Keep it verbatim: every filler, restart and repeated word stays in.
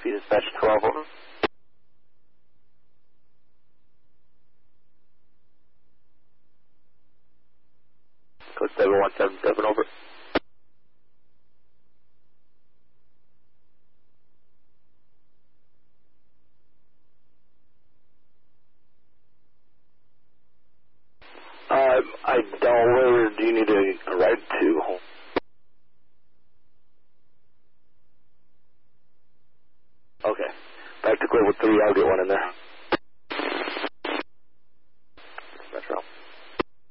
P dispatch twelve, over. Code seven one seven seven, over. Uh, I don't, where do you need a ride to? Okay. Back to Global three, I'll get one in there.